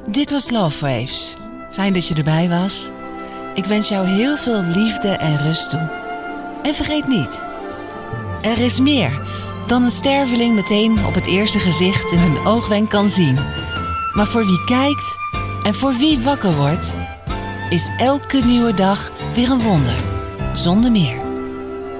Dit was Love Waves. Fijn dat je erbij was. Ik wens jou heel veel liefde en rust toe. En vergeet niet, er is meer dan een sterveling meteen op het eerste gezicht in een oogwenk kan zien. Maar voor wie kijkt en voor wie wakker wordt, is elke nieuwe dag weer een wonder. Zonder meer.